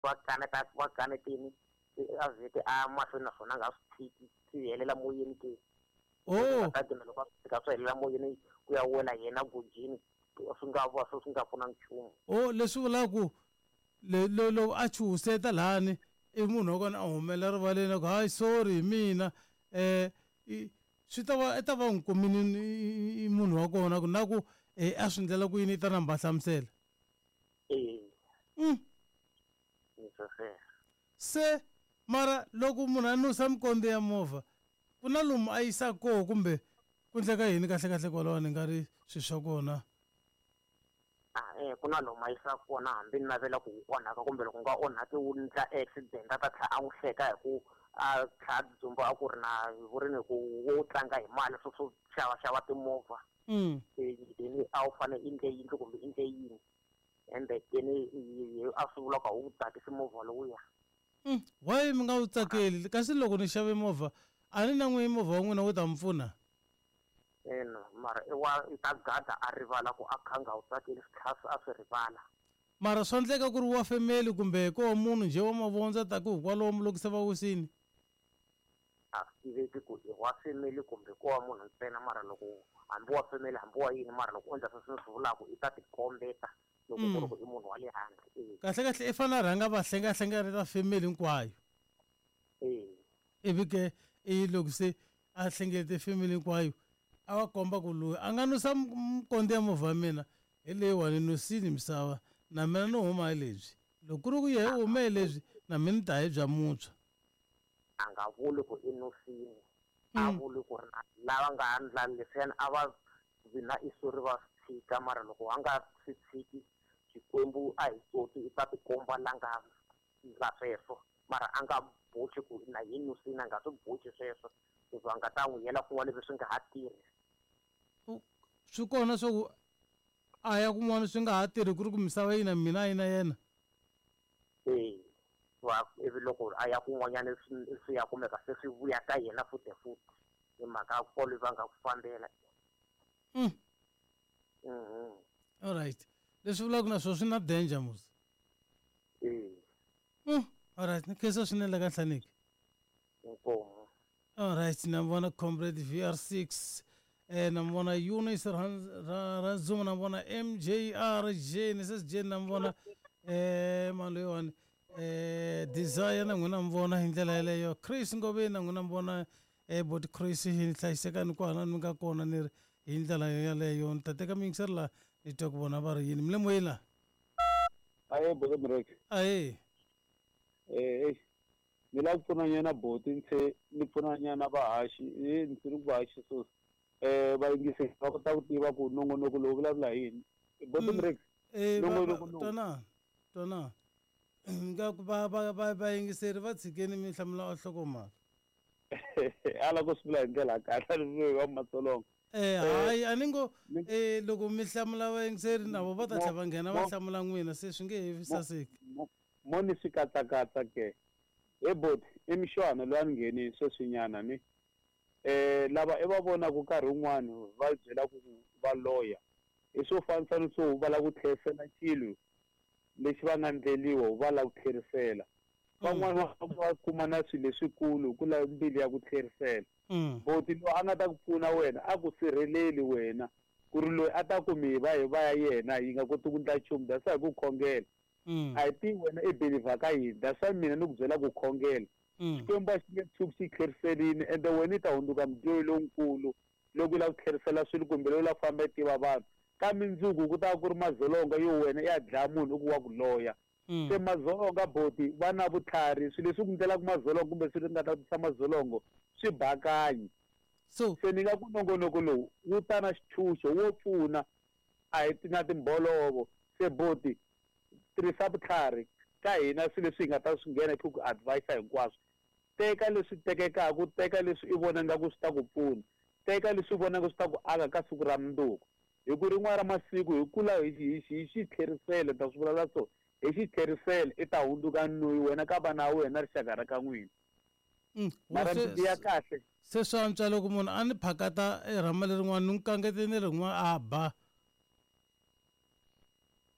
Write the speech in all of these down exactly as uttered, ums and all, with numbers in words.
va kaneta va kanetini a vhete a mahlweni naswona a nga swi tshiki swi helela moyeni ke oh tatini loko swi fika swi helela moyeni ku ya wela yena gojini swi nga va swi nga pfuna nchumu. oh leswi vulaku le lo a chuseta lani i munhu wa kona a humela rivaleni ku hayi sorry hi mina eh swi ta va ta va nkumini munhu wa kona ku na ku a swi ndlela ku yini ta namba hlamusela eh mm se se mara loko munhu a nusa mkonde ya movha ku na lomu a yisa koho kumbe ku ndleka yini kahle kahle kwalaho ni nga ri swi swa kona ah eh ku na lomu a yisa kona hambi ni navela ku onhaka kumbe loko nga onhaki wu ndla accident a ta tlha a n'wi hleka hi ku a tlha dzumba a ku ri na vurini ku wo tlanga hi mali swo swo xava xava timovha mm then a wu fane i ndle yindlu kumbe i ndle yini ende then a swi vula ku wu tsakisi movha lowuya mm why mi nga wu tsakeli kasi loko ni xave movha a ni na n'wi movha wa n'wina wu ta mi pfuna eno mara i wa i ta gada a rivala ku a khanga wu tsakeli swi a swi rivala mara swa ndleka ku ri wa family kumbe ko munhu nje wa mavonza ta ku kwalomu loko se va wisini a tiveki ku i wa family kumbe ko wa munhu ntsena mara loko hambi wa family hambi wa yini mara loko u endla sweswi swi vulaka i ta tikombeta loko ku ri ku i munhu wa le handle kahle kahle i fana rhanga va hlengahlengareta family hinkwayo eh ivi ke i loko se a hlengelete family hinkwayo a va komba ku loyi a nga nusa mkonde ya movha mina hi leyiwani nusini misava na mina no huma hi lebyi loko ku ri ku yehe u hume hi lebyi na mina ni ta hi bya muntshwa a nga vuli ku i nusini a vuli ku ri lava nga handla leswiyani a va vina iso ri va tshika mara loko va nga swi tshiki xikwembu a hi tsoti i ta tikomba la nga ndla sweswo mara a nga boxi ku na hi nusini a nga swi boxi sweswo hikuva va nga ta n'wi yela kun'wana leswi swi nga ha tirhi swi kona swa ku a ya kun'wana swi nga ha tirhi ku ri ku misava yina mina a yi na yena eh wa ivi loko a ya kun'wanyana swi ya kumeka se swi vuya ka yena futhi futhi hi mhaka kolo va nga ku fambela mm mhm all right leswi vulaka na swona swi na danger mos eh mm all right ni khensa swinene ka nhlaniki inkomo all right na vona comrade V R six eh na vona Eunice Ranzuma na vona M J R J ni ses J na vona eh maloyani eh Desire na n'wina mvona hi ndlela yeleyo Chris Ngobeni na n'wina mvona eh bot Chris hi hlayisekani kwala ni nga kona ni hi ndlela yeleyo ni ta teka mixer la ni twa ku vona va ri yini mi le moyela aye bodo mrek aye eh ni la pfuna nyana boti ntse ni pfuna nyana vahaxi eh ni ri ku vahaxi so eh va yingise va kota ku tiva ku nongonoko lowu vulavula yini bodo mrek eh tona tona nga ba ba ba ba yingiseri va tshikeni mi hlamula nhlokomhaka ala ku swi vula hi ndlela kahle ni wa matsolongo eh hayi a ni ngo eh loko mi hlamula va yingiseri navo va ta tlhela va nghena va hlamula n'wina se swi nge he saseki mo ni swi katsakatsa ke e bot i mixwana loyi a ni ngheni sweswinyana ni eh lava i va vona ku karhi un'wana va byela ku va lawyer i swo fanisa ni swo va la ku tlherisela xilo lexi va nga ndleliwa va la ku tlherisela van'wana va kuma na swilo leswikulu ku la mbili ya ku tlherisela boti lo a nga ta ku pfuna wena a ku sirheleli wena ku ri loyi a ta ku mi va hi va ya yena yi nga koti ku ndla nchumu dasa hi ku khongela a hi tivi wena i believer ka yini dasa mina ni ku byela ku khongela xikwembu a xi nge tshuki xi tlheriselini ende wena i ta hundzuka mudyohi lonkulu loko u lava ku tlherisela swilo kumbe loyi u lava ku famba i tiva vanhu ka mindzuku ku ta ku ri madzolonga yo wena ya dlaya munhu i ku wa ku loya se madzolonga boti va na vutlhari swilo leswi ku ndlelaku madzolonga kumbe swilo nga ta tisa madzolongo swi bakanyi so se ni nga ku nongonoko lowu wu ta na xitshunxo wo pfuna a hi na timbolovo se boti tirhisa vutlhari ka hina swilo leswi hi nga ta swi nghena ku advise hinkwaswo teka leswi tekekaku teka leswi i vona nga ku swi ta ku pfuna teka leswi i vonaka swi ta ku aka ka siku ra mundzuku hi ku rin'wana ra masiku hi kula hi hi xi tlherisele ta swi vulavula so hi xi tlherisele i ta hundzuka nuyi wena ka vana wa wena rixaka ra ka n'wina mara ndzi ya kahle se swa antswa loko munhu a ni phakata e rama lerin'wana ni n'wi kangeteni rin'wana a ba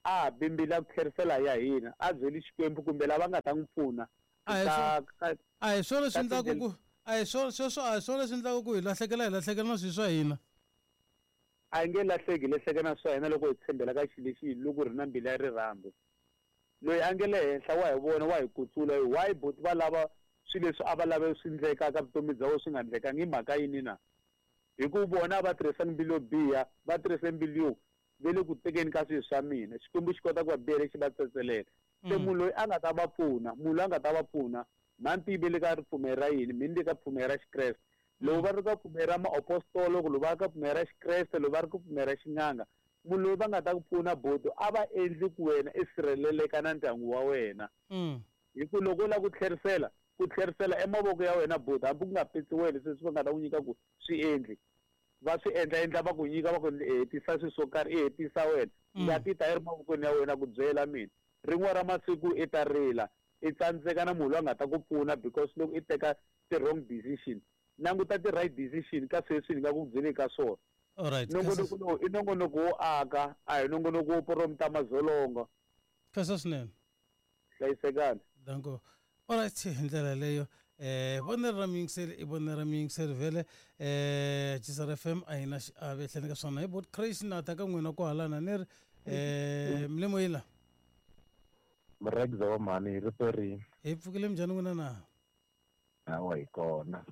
a bimbila ku tlherisela ya hina a byeli Xikwembu kumbe lava nga ta n'wi pfuna a hi swona swi endlaku ku a hi swona sweswo a hi swona leswi endlaku ku hi lahlekela hi lahlekela na swilo swa hina a hi nge lahleki hi lahlekela na swa hina loko hi tshembela ka xilo lexi hi loko ri na mbilu ya rirhandzu loyi a nge le henhla wa hi vona wa hi kutsula why boti va lava swilo leswi a va lave swi endleka ka vutomi bya vona swi nga endlekangi hi mhaka yini na hi ku vona va tirhisa mbilu yo biha va tirhisa mbilu yo ve le ku tekeni ka swilo swa mina Xikwembu xi kota ku va biha lexi va tsetselela se munhu loyi a nga ta va pfuna munhu loyi a nga ta va pfuna na ntivi le ka ripfumelo ra yini mi ni le ka ripfumelo ra Xikreste loko va ri ka ripfumelo ra maapostolo loko va ri ka ripfumelo ra Xikreste loko va ri ka ripfumelo ra xin'anga munhu loyi va nga ta ku pfuna boto a va endli ku wena i sirheleleka na ndyangu wa wena hi ku loko u lava ku tlherisela ku tlherisela emavoko ya wena boto hambi ku nga pitsiweli sweswi va nga ta ku nyika ku swi endli va swi endla endla va ku nyika va ku hetisa swilo swo karhi i hetisa wena ngati ta yi ri mavokweni ya wena ku byela mina rin'wana ra masiku i ta rila i tsandzeka na munhu loyi a nga ta ku pfuna because loko i teka ti-wrong decision languta ti-right decision ka sweswi ni nga ku byeli ka swona nongonoko lowu i nongonoko wo aka a hi nongonoko wo poromta madzolonga kasa swinene hlayisekani danko alright hi ndlela leyo eh vonelo ra miyingiseli i vonelo ra miyingiseli vhele eh Jisar F M a hi na xiave tlhelo ka swona hi bot crazy na ta ka n'wina ku halana ni ri eh mlemo yila mregza wa mani ri perini hi pfukile njhani n'wina na hawa hi kona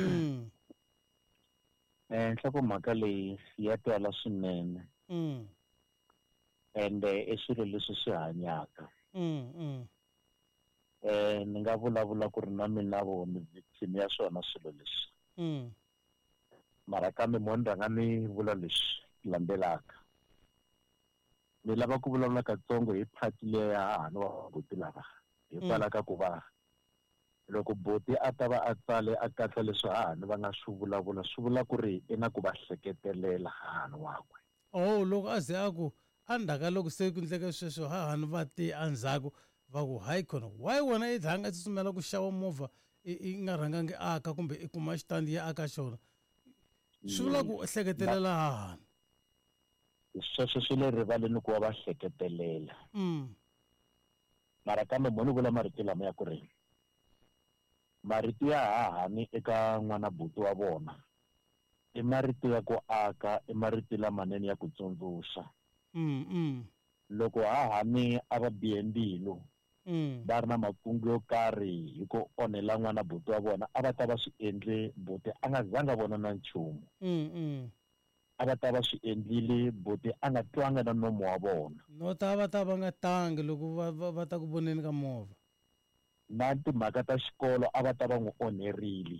eh nhlokomhaka leyi ya twala swinene mm ende i swilo leswi swi hanyaka mm mm eh ni nga vulavula ku ri na mina vona victim ya swona swilo leswi mm mara kambe mo ndanga ni vula leswi landzelaka ni lava ku vulavula katsongo hi phati leya hahani wa boti lava hikwalaho ka ku va loko boti a ta va a tsale a katsa leswi hahani va nga swi vulavula swi vula ku ri i na ku va hleketelela hahani wakwe oh loko a ze a ku andaka loko se ku ndleka sweswo hahani va ti andzhaku va ku hayi khona why wena i dhanga tsutsumela ku xava movha i nga rhangangi aka kumbe i kuma xitandi ya aka xona swi vula ku hleketelela hahani sweswo swi le rivaleni ku va va hleketelela mm mara kambe mo ni vula marito lama ya ku ri marito ya hahani eka n'wana buti wa vona i marito ya ku aka i marito lamanene ya ku tsundzuxa mm mm loko hahani a va bihe mbilu va ri na makungu yo karhi hi ku onhela n'wana buti wa vona a va ta va swi endle buti a nga zanga vona na nchumu a va ta va swi endlile buti a nga twanga na nomo wa vona no ta va ta va nga tangi loko va va ta ku voneni ka movha na timhaka ta xikolo a va ta va n'wi onherile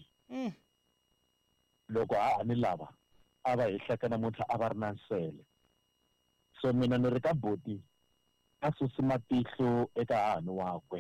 loko hahani lava a va hehleka namuntlha a va ri na nsele so mina ni ri ka boti a susi matihlo eka hahani wakwe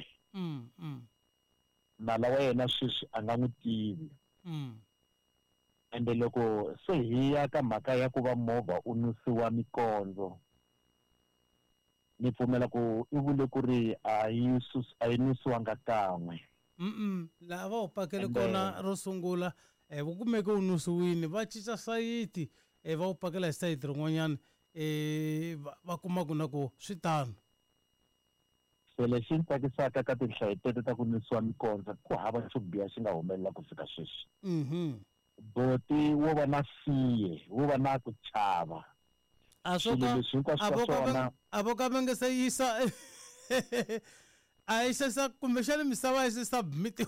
nala wa yena sweswi a nga n'wi tivi ende loko se hi ya ka mhaka ya ku va movha u nusiwa mikondzo ni pfumela ku i vule ku ri a yi a yi nusiwanga kan'we mm laha va wu pakele kona ro sungula eh ku kumeka u nusiwini va cinca sayiti eh va wu pakela hi sayiti rin'wanyana eh va kuma ku na ku swi tano se lexi ni tsakisaka ka tinhlayo teto ta ku nusiwa mikondzo ku hava xo biha xi nga humelela ku fika sweswi mhm boti wo va na fiye wo va na ku chava a swo ka avoka va nge se yisa a yisa kumbe xana misava yi se submit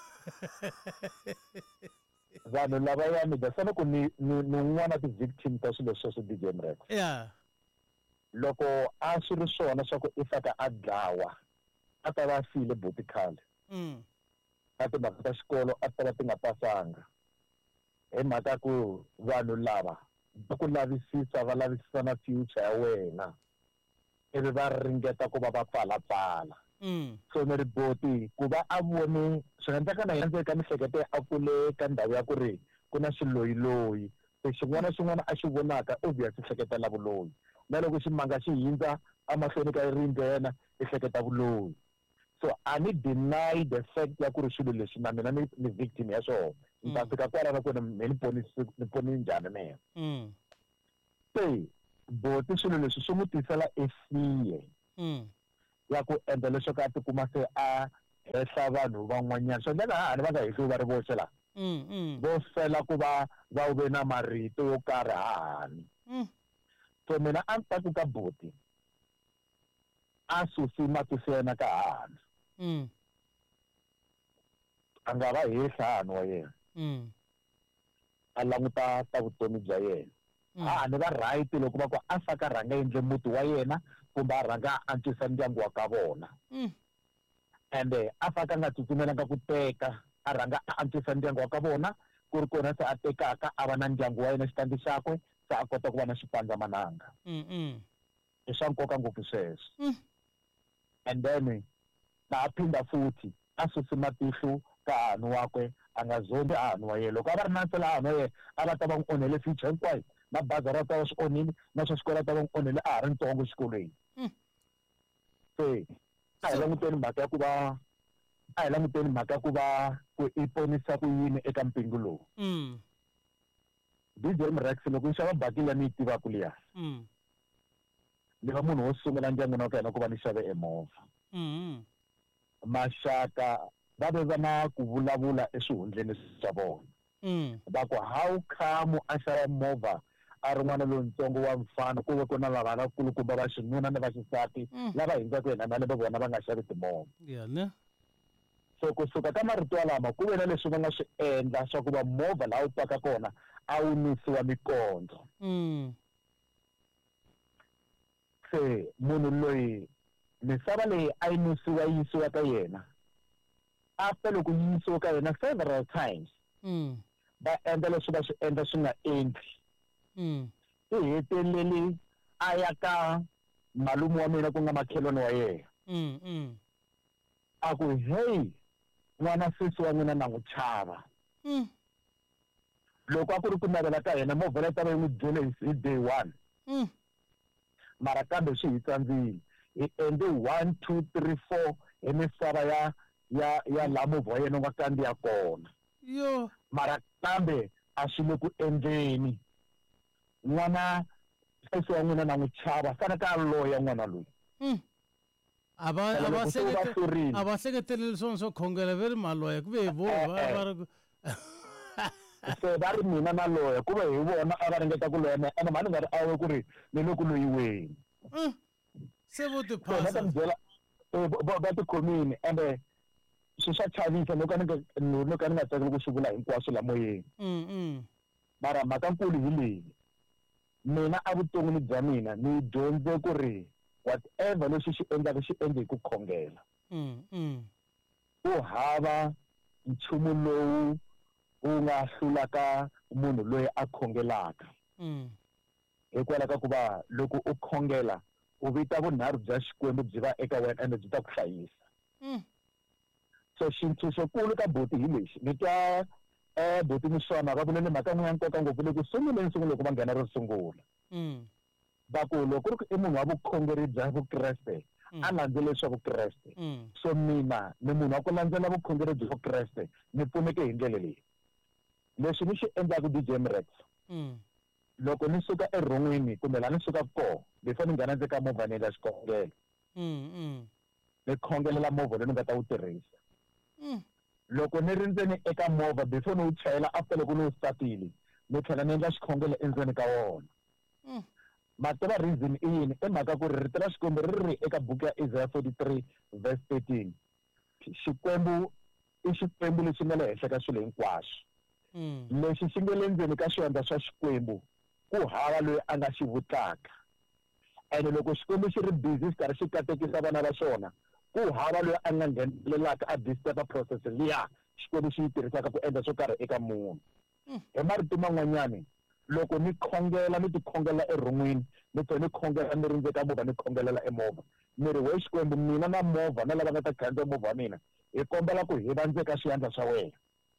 vanhu lava ya mi dasana ku ni ni n'wana ti-victim ta swilo sweswo D J Mrex ya loko a swi ri swona swa ku i faka a dlawa a ta va file boti khale a timhaka ta xikolo a ta va ti nga pasanga hi mhaka ku vanhu lava va ku lavisisa va lavisisa na future ya wena ivi va ringeta ku va va pfalapfala so ni ri boti ku va a voni swi nga endleka na yena ndzeni ka mihleketo a kule ka ndhawu ya ku ri ku na xiloyiloyi se xin'wana na xin'wana a xi vonaka obvious i hleketela vuloyi na loko ximanga xi hindza emahlweni ka ri nghena i hleketa vuloyi so a ni deny the fact ya ku ri swilo leswi na mina ni ni victim ya swona ni ta fika kwala na ku ni ni poni ni poni njhani mehe se boti swilo leswi swi n'wi tisela efiye mm ya ku endla leswaku a tikuma se a hehla vanhu van'wanyana so ndlela hani va nga hehli va ri voxe la mm mm vo fela ku va va ve na marito yo karhi hahani mm so mina a ni ta ku ka buti a susi matisena ka hahani mm a nga va hehli hahani wa yena mm a languta ta vutomi bya yena hahani va right loko va ku a faka rhanga endle muti wa yena kumbe a rhanga a antswisa ndyangu wa ka vona ende a faka nga tsutsumelanga ku teka a rhanga a antswisa ndyangu wa ka vona ku ri kona se a tekaka a va na ndyangu wa yena xitandi xakwe se a kota ku va na xipandzamananga i swa nkoka ngopfu sweswo and then na a phinda futhi a susi matihlo ka hahani wakwe a nga zondi hahani wa yena loko a va ri na nsela hahani wa yena a va ta va n'wi onhele future hinkwayo na bazi ra ta va swi onhile na swa xikolo ta va n'wi onhele a ha ri ntsongo xikolweni se a hi languteni mhaka ya ku va a hi languteni mhaka ya ku va ku i ponisa ku yini eka mpingu lowu D J Mrex loko ni xava bakile ni yi tivaka liya ni va munhu wo sungula ndyangwini wa ka hina ku va ni xave emovha maxaka va ve va na ku vulavula eswihundleni swa vona va ku how come a xava movha a ri n'wana lontsongo wa mfana ku ve ku na lava vakulukumba va xinuna ni vaxisati lava hindzaka hina na leve vona va nga xavi timovha so kusuka ka marito yalama ku ve na leswi va nga swi endla swa ku va movha laha wu twaka kona a wu nwisiwa mikondzo se munhu loyi misava leyi a yi nwisiwa yi yisiwa ka yena after loko yi yisiwa ka yena several times va endla leswi va swi endla swi nga endli i heteleli a ya ka malume wa mina ku nga makhelwane wa yena a ku hey n'wana sesi wa mina na n'wi chava loko a ku ri ku navela ka yena movha leyi ta va yi n'wi byele hi day one mara kambe swi hi tsandzile hi endle one two three four hi misava ya ya ya laha movha wa yena u nga kandziya kona yo mara kambe a swi le ku endleni n'wana sesi wa n'wina na n'wi chava fana ka loya n'wana loyi a va a va seketela a va seketeleli swona swo khongela ve ri maloya ku ve hi vona va ri se va ri mina na loya ku ve hi vona a va ringeta ku loya ene mani nga ri awe ku ri ni le ku loyiweni se vo ti phasa va ta mi byela va ti khomini ende swi swa chavisa loko ni loko ni nga tsakeli ku swi vula hinkwaswo la moyeni mara mhaka nkulu hi leyi mina a vuton'wini bya mina ni dyondze ku ri whatever leswi xi endlaka xi endle hi ku khongela u hava nchumu lowu wu nga hlulaka munhu loyi a khongelaka hikwalaho ka ku va loko u khongela u vita vunharhu bya xikwembu byi va eka wena ende byi ta ku hlayisa so xintshunxokulu ka buti hi lexi ni twa um buti ni swona va vule ni mhaka n'we ya nkoka ngopfu leku sunguleni sungula loko va nghena ro sungula va ku loko ku ri i munhu wa vukhongeri bya vukreste a landzele swa vukreste so mina ni munhu wa ku landzela vukhongeri bya vukreste ni pfuneke hi ndlela leyi leswi ni xi endlaku D J Mrex loko ni suka erhon'wini kumbe laha ni sukaka kona before ni nghena ndzi ka movha ni endla xikhongelo ni khongelela movha loyi ni nga ta wu tirhisa loko ni ri ndzeni eka movha before ni wu chayela after loko ni wu startile ni tlhela ni endla xikhongelo endzeni ka wona ma tiva reason i yini i mhaka ku ri rito ra xikwembu ri ri eka buku ya Isaiah forty-three verse thirteen xikwembu i xikwembu lexi nga le henhla ka swilo hinkwaswo lexi xi nge le ndzeni ka swiyandla swa xikwembu ku hava loyi a nga xi vutlaka ene loko xikwembu xi ri busy xi karhi xi katekisa vana va xona ku hava loyi a nga nghenelelaka a disturba process liya xikwembu xi yi tirhisaka ku endla swo karhi eka munhu hi marito man'wanyani loko ni khongela ni tikhongela erhon'wini ni tlhela ni khongela ni ri ndzeni ka movha ni khongelela emovha ni ri we xikwembu mina na movha na lava nga ta khandziya movha wa mina hi kombela ku hi va ndzeni ka swiyandla swa wena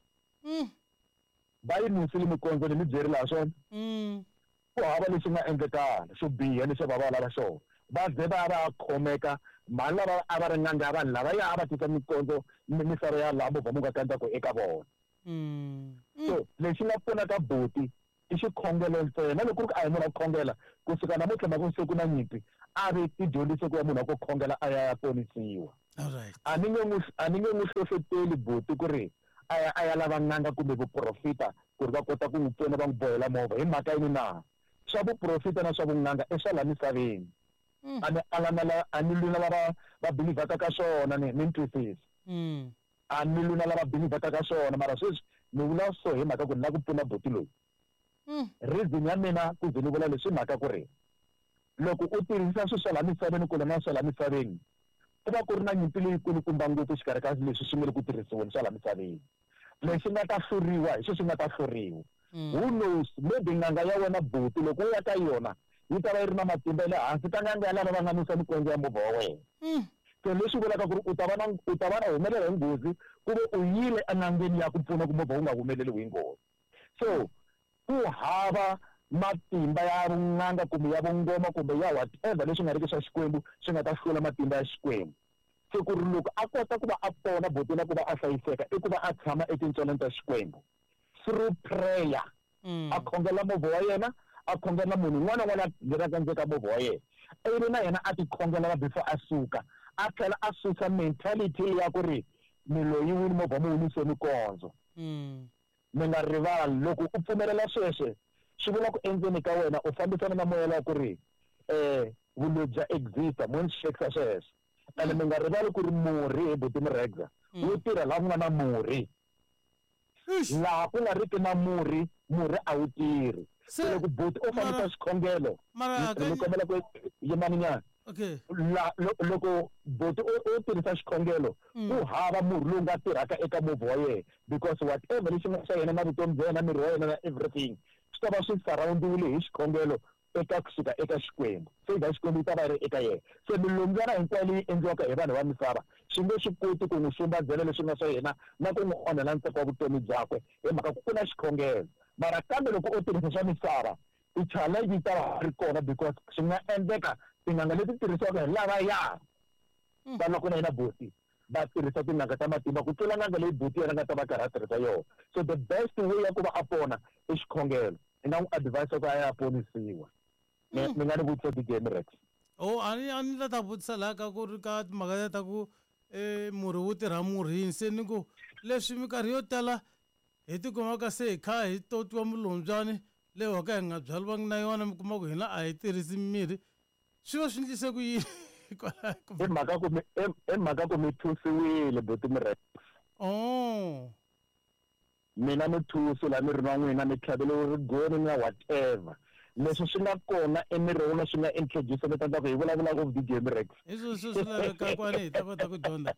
va yi nwisile mikondzo ni mi byerile ha swona ku hava lexi nga endlekala xo biha lexi va va lava xona va ze va va khomeka mali lava a va ri n'anga vanhu lava ya a va tisa mikondzo misava ya laha movha mu nga kandziyaka eka vona so lexi nga pfunaka buti i xikhongelo ntsena loko ku ri a hi munhu a khongela kusuka namuntlha mako se ku na nyimpi a ve ti dyondzise ku ya munhu a ku khongela a ya ya ponisiwa a ni nge n'wi a ni nge n'wi hlohloteli buti ku ri a ya a ya lava n'anga kumbe vuprofita ku ri va kota ku n'wi pfuna va n'wi bohela movha hi mhaka yini na swa vuprofita na swa vun'anga i swa la misaveni a ni alamela a ni lwina lava va bilivhaka ka swona ni ni twisisi a ni lwina lava bilivhaka ka swona mara sweswi ni vula so hi mhaka ku ni la ku pfuna buti loyi reason ya mina ku ze ni vula leswi mhaka ku ri loko u tirhisa swilo swa la misaveni ku na swa la misaveni ku va ku ri na nyimpi leyikulukumba ngopfu xikarhi ka leswi swi nga le ku tirhisiweni swa la misaveni lexi nga ta hluriwa hi xo swi nga ta hluriwa who knows maybe n'anga ya wena buti loko u ya ka yona yi ta va yi ri na matimba ya le hansi ka n'anga ya lava va nga nusa mikondzo ya movha wa wena so leswi vulaka ku ri u ta va na u ta va na humelela hi nghozi ku ve u yile en'angeni ya ku pfuna ku movha wu nga humeleli hi nghozi so ku hava matimba ya vun'anga kumbe ya vungoma kumbe ya whatever leswi nga riki swa xikwembu swi nga ta hlula matimba ya xikwembu se ku ri loko a kota ku va a pona buti na ku va a hlayiseka i ku va a tshama etintsweleni ta xikwembu through prayer a khongela movha wa yena a khongela munhu un'wana na un'wana a nghenaka ndzeni ka movha wa yena ivi na yena a ti khongelela before a suka a tlhela a susa mentality ya ku ri mi loyiwile movha mi hunise mikondzo mi nga rivali loko u pfumelela sweswe swi vula ku endzeni ka wena u fambisana na moya la ku ri um vuloyi bya exista mo ni xekisa sweswo ende mi nga rivali ku ri murhi hi buti miregza wu tirha laha ku nga na murhi laha ku nga riki na murhi murhi a wu tirhi se loko buti u fambisa xikhongelo ni kombela ku yimaninyana okay la loko buti u tirhisa xikhongelo ku hava murhi lowu nga tirhaka eka movha wa yena because whatever lexi nga xa yena na vutomi bya yena miri wa yena na everything swi ta va swi surroundiwile hi xikhongelo eka kusuka eka xikwembu favor xikwembu yi ta va yi ri eka yena se milombyana hinkwayo leyi endliwaka hi vanhu va misava swi nge swi koti ku n'wi hlumbabyela leswi nga swa yena na ku n'wi onhela ntseko wa vutomi byakwe hi mhaka ku ku na xikhongelo mara kambe loko u tirhisa swa misava ti-challenge yi ta va ri kona because swi nga endleka tin'anga leti tirhisiwaka hi lavaya va loko na yena buti va tirhisa tin'anga ta matimba ku tlula n'anga leyi buti yena nga ta va karhi a tirhisa yona so the best way ya ku va a pona i xikhongelo i nga n'wi advise ku a ya ponisiwa mi nga ni vutisa ti-game rex o a ni a ni la ta vutisa laha ka ku ri ka timhaka ta ku um murhi wu tirha murhini se ni ku leswi minkarhi yo tala hi tikumaka se hi kha hi totiwa mulombyani leyi wa ka hi nga byaliwangi na yona mi kuma ku hina a hi tirhisi mirhi swi va swi endlise ku yini i mhaka ku mi i mhaka ku mi thusiwile buti mi rex oh mina mi thusi laha miri wa n'wina mi tlhavele rigoni na whatever leswi swi nga kona emirini na swi nga introduce mi tata ku hi vulavula ku D J Rex hi swilo swi swi laveka kwani hi ta kota ku dyondza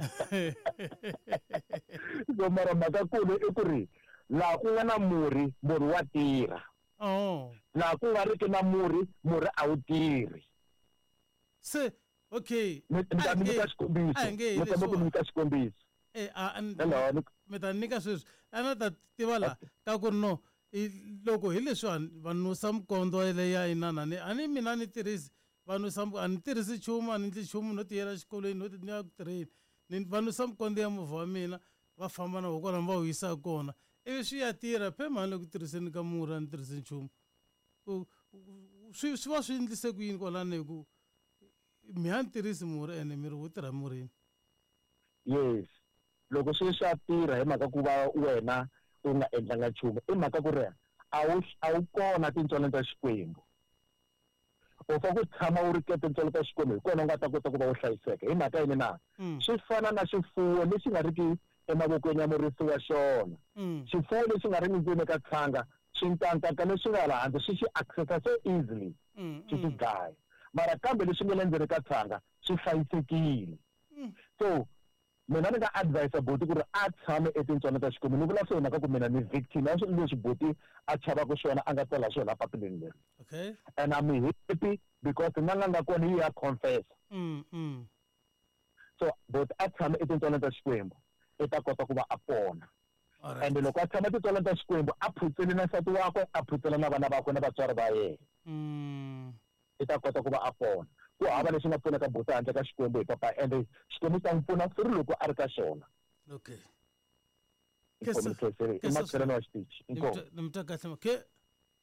so mara mhaka kulu i ku ri laha ku nga na murhi murhi wa tirha oh laha ku nga riki na murhi murhi a wu tirhi se okay mi ta mi nyika xikombiso mi ta mi nyika xikombiso eh a mi ta nyika sweswi a na ta tiva la ka ku ri no loko hi leswiwani vanhu sa mikondo leya inanani a ni mina ni tirhisi vanhu sa a ni tirhisi nchumu a ni endli nchumu no tiyela xikolweni no ni ya ku tirheni ni vanhu sa mikondo ya movha wa mina va famba na voko lama va wu yisaka kona ivi swi ya tirha phe mhani loko tirhiseni ka murhi a ni tirhisi nchumu swi swi va swi endlise ku yini kwalani hi ku mi a ni tirhisi murhi ene miri wu tirha murhini yes loko swi swa tirha hi mhaka ku va wena u nga endlanga nchumu i mhaka ku ri a wu a wu kona tintswalo ta xikwembu u fa ku tshama u ri ke tintswalo ta xikwembu hi kona u nga ta kota ku va u hlayiseka hi mhaka yini na swi fana na xifuwo lexi nga riki emavokweni ya murisi wa xona xifuwo lexi nga ri ndzeni ka tshanga swintantanka leswi nga laha handle swi xi accessa so easily swi ti dlaya mara kambe leswi nga le ndzeni ka tshanga swi hlayisekile so mina ni nga advise buti ku ri a tshame etintswalo ta xikwembu ni vula swona ka ku mina ni victim ya swilo leswi buti a chavaka swona a nga tsala swona papileni leri okay and I'm happy because n'anga nga kona yi ya confess mm mm so buti a tshame etintswalo ta xikwembu i ta kota ku va a pona and loko a tshama tintswalo ta xikwembu a phutseli na nsati wakwe a phutsela na vana vakwe na vatswari va yena mm i ta kota ku va a pona ku hava leswi nga pfunaka buti handle ka xikwembu hi papa ende xikwembu ta n'wi pfuna swi ri loko a ri ka xona okay i matshelelo wa xitichi ni mta kahle ke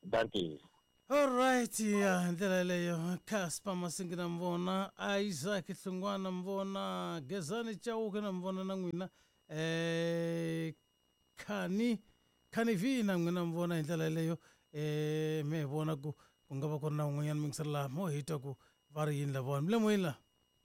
danke. Alright, ya ndlela leyo Casper Masingi na mvona, Isaac Hlungwana mvona, Gezani Chauke na mvona na n'wina eh Khani Khani V na n'wina mvona hi ndlela leyo eh me vona ku ku nga va ku ri na un'wanyana mingisela mo hita ku va ri yini la vona mle moyila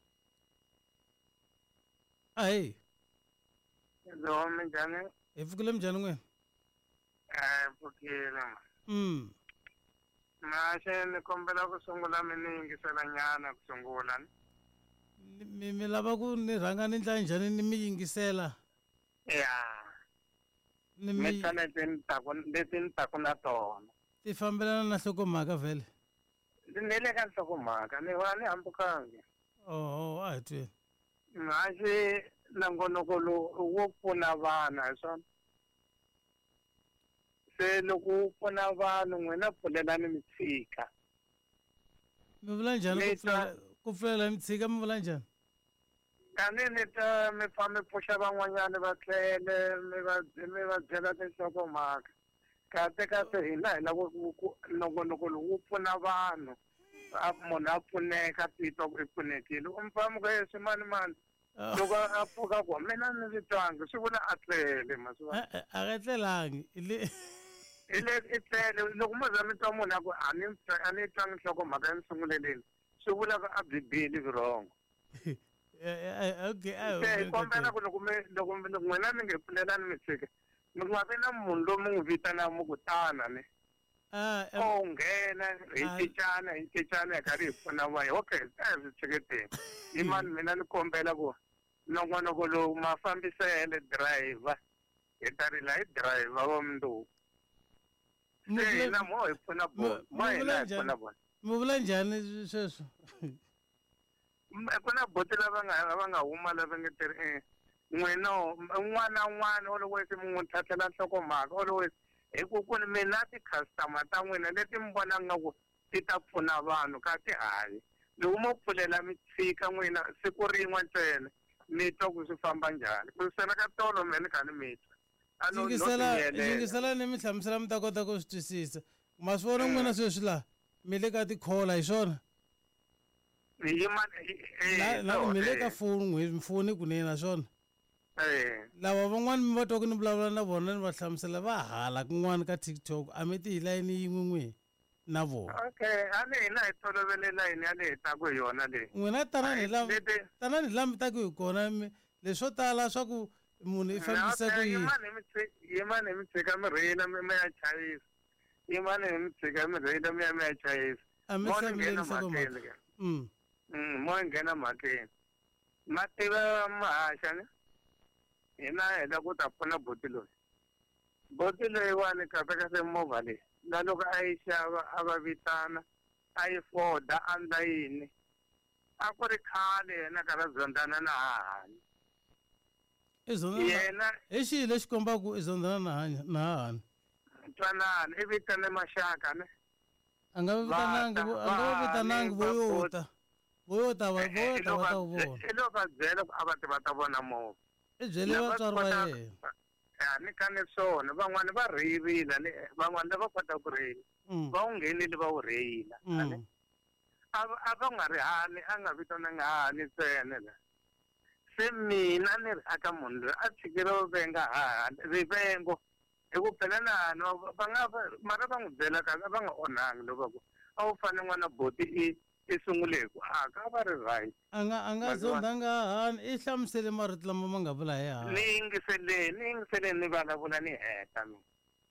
ai Hello, minjhani? hi pfukile minjhani n'wina Eh, pfukile. mm Mashe ni kombela ku sungula mi ni yingisela nyana ku sungula. mi mi lava ku ni rhanga ni ndla njhani ni mi yingisela Ya. ni Mi mi tshane tin ta ku leti ta ku na tona. ti fambelana na nhlokomhaka vhele Ni le ka nhlokomhaka ni va ni hambukangi. oh a hi twini Mashe nangonoko lowu wo pfuna vana hi swona. Se loko u pfuna vanhu n'wina pfulelani mi tshika. mi vula njhani ku Mi ta- pfulela ku pfulela mi tshika mi vula njhani Tani ni ta mi fa mi pfuxa van'wanyana va tlele mi va mi va byela tinhlokomhaka. Kahle kahle hina hi lava ku nongonoko lowu wu pfuna vanhu. A munhu a pfuneka titwa ku i pfunekile. U mi fa mi ku yeswi mani mani. Loko a pfuka ku mina ni vitwangi swi vula a tlele masiva. a a nga tlelangi i le Hi le i tlele loko mo za mi twa munhu a ku a ni a ni twangi nhlokomhaka emisunguleleni swi vula ku a bibili virhongo. okay Se hi kombela ku loko mi loko n'wina mi nge pfulelani mi tshika mi nga vi na munhu loyi mi n'wi vitanaka mu ku tana ni. ah O nghena hi Ah. cincana hi cincana hi karhi hi pfuna vanhu okay a hi swi tsheketeni hi mani mina ni kombela ku nongonoko lowu mafambisele driver hi ta rila hi driver wa mundzuku mi se hina vula mo hi pfuna mi- vona mo mi hina vula hi njhani? pfuna vona mi vula njhani sweswo M- ku na boti lava nga va nga huma lava nge tirhi eh n'wina un'wana na un'wana always mi n'wi tlhatlhela nhlokomhaka always hi ku ku ni mina ti-customer ta n'wina leti mi vonaka nga ku ti ta pfuna vanhu ka ti hayi loko mo pfulela mi tshika n'wina siku rin'we ntsena mi twa ku swi famba njhani ku sena ka tolo me ni kha ni mi twa a no no yingisela tiyelela yingisela ni mi hlamusela mi ta kota ku swi twisisa ma swi vona n'wina sweswi laha mi le ka tikhola hi swona hi mani La- la- mi le ka foni n'we mfoni kunene naswona eh lava van'wani mi va twa ku ni vulavula na vona ni va hlamusela va hala kun'wana ka tiktok a mi ti hi layini yin'we n'we na vona okay a ni hina hi tolovele layini ya leyi hi taku hi yona leyi n'wina tanani hi laha leti tanani hi laha mi taku hi kona mi leswo tala swa ku munhu i fambisa ku yini yimani hi mi tshika mi rheyila mi mi ya chayisa yimani hi mi tshika mi rheyila mi ya mi ya chayisa a mi mo ni nghena hlamulerisa ku mhakeni mhaka ke mm Mm, mo ni nghena mhakeni ma tiva mahaxa ni hina hela ku ta pfuna boti loyi boti leyiwani kahle kahle movha leyi na loko a yi xava a va vitana a yi foda a ndla yini a ku ri khale yena ka ra zondana na hahani i zonda na yena hi xihi lexi kombaka i zondzana na hanya na hahani twanani i vitane maxaka ne a nga va vitanangi vo- a nga va vitanangi voyota voyota va voyota va ta wu vona i loko a byela ku a va ti va ta vona movha i byele Lava vatswari va kotaka- yena a ni kane swona van'wani va rheyivila ni van'wani lava kota ku rheyila Mm, va wu nghenile va wu rheyila mm. a va a va nga ri hani a nga vitananga hani ntsena la se mina ni ri aka munhu loyi a tshikile vuvenga hahani rivengo hi ku phela na hani va- va nga va- mara va n'wi byela kahle a va nga onhangi loko ku a wu fane n'wana boti i i sungule hi ku aka a va ri right a nga a nga Vatswari- zondzanga hahani i hlamusele marito lama ma nga vula hi ni hahani yingiseleni ni yingiseleni ni vulavula ni heta mina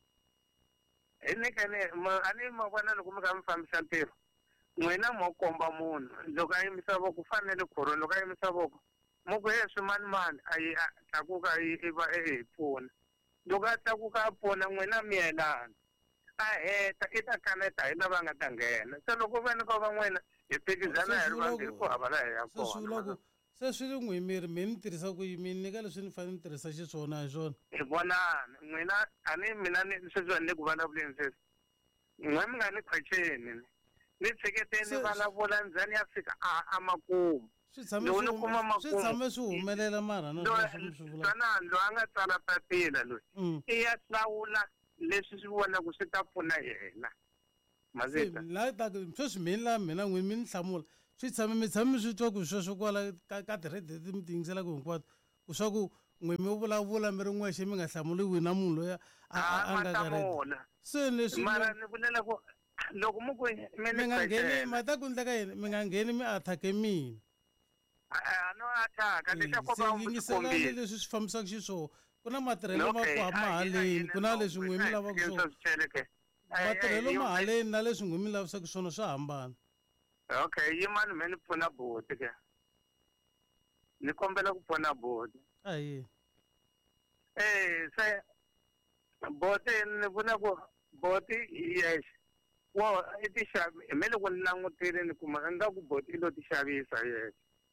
hi nikeni a ni ma vona loko mi kha mi fambisa ntirho n'wina mo komba munhu loko a yimisa voko u fanele khoroni loko a yimisa voko mo ku he swimanimani a yi a tlakuka a yi i va e hi pfuna loko a tlakuka a pfuna n'wina mi yelana a heta i ta kaneta hi lava nga ta nghena se loko veni ko va n'wina hi phikizana hi ri vambirhi ku hava la hi ya se swi vula kona ku se swi ri n'wi miri mi ni tirhisa ku yimi ni nyika leswi ni fanele ni tirhisa xiswona hi swona hi vonani n'wina a ni mina ni sweswi ni ku vulavuleni sweswi n'we mi nga ni khwacheni ni ni tsheketeni Se- vulavula ndzeni ya fika a a makumu swi tshame Loko swi ni kuma hume- swi makumu- tshame swi humelela mara na loyi sweswi mi swi vula twanani loyi a nga tsala papila loyi Mm, i ya hlawula leswi swi vonaku swi ta pfuna yena mazita la ta sweswi mini la mina n'wini mi ni hlamula swi tshame mi tshame mi swi twa ku sweswo kwala ka ka tirhedi leti mi ti yingiselaka hinkwato ku swa ku n'wini mi vulavula mi ri n'wexe mi nga hlamuliwi na munhu loyi a nga karheti se leswi mara ni vulela ku loko mu ku mi mi nga ngheni mata ku endleka yini mi nga ngheni mi athake mina a no athaka leswi ko va yingiselani leswi swi fambisaka xiswona ku na matirhelo ma ku mahaleni ku na leswi n'wini mi lavaka swona matirhelo mahaleni na leswi n'wini mi lavisaka swona swa hambana. Okay, yimani me ni pfuna buti ke ni kombela ku pfuna buti. Ayi eh se buti ni vona ku buti yes wo i ti xavi me loko ni langutile ni kuma nga ku buti i lo ti xavisa yes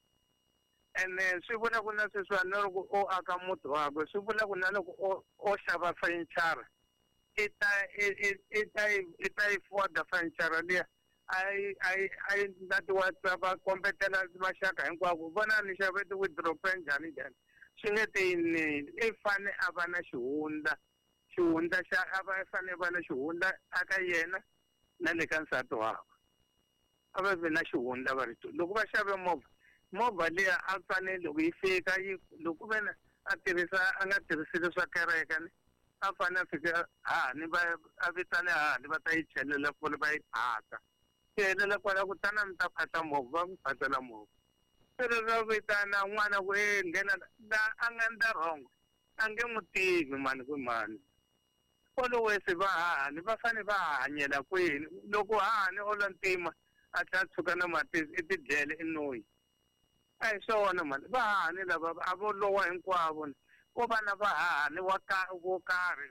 ene swi vula ku na sweswiwani loko o aka muti wakwe swi vula ku na loko o xava furniture i ta i ta i ta i foda furniture liya ai ai ai na ti WhatsApp kompetela maxaka hinkwako vona ni xave ti withdraw njhani njhani swi nge ti ni i fane a va na xihundla xihundla xa a va fane va na xihundla aka yena na le ka nsati wakwe a va vi na xihundla va ri loko va xave movha movha liya a fanele loko yi fika yi loko vena a tirhisa a nga tirhisile swa kereke ni a fanele a fika ha ni va a vitane ha ni va ta yi chelela fole va yi phata chelela kwala ku tana mi ta phata movha mi phatela movha pero ra vitana n'wana ku e nghena la a nga nda wrong a nge n'wi tivi mani ku mani always va hahani va fane va hanyela kwini loko hahani olo ntima a tlha tshuka na matisi i tidlele i noyi a hi swona mani va hahani lava a vo lowa hinkwavo ko vana va hahani wa ka vo karhi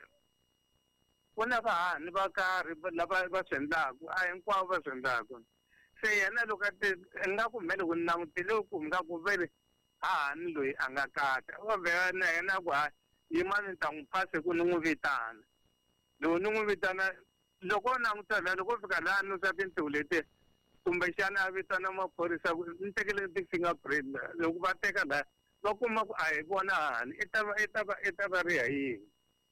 ku na va hahani va karhi lava va swi endlaku a hinkwavo va swi endlaku se yena loko a nga ku mhele ku langutile ku nga ku vele hahani loyi a nga kahle va vhela na yena ku hayi yimani ni ta n'wi phase ku ni n'wi vitana loko ni n'wi vitana loko languta la loko fika laha ni swa tintiho leti kumbexana a vitana maphorisa ku ni tekele ti-fingerprint loko va teka laha va kuma ku a hi vona hani i ta va i ta va i ta va ri ha yini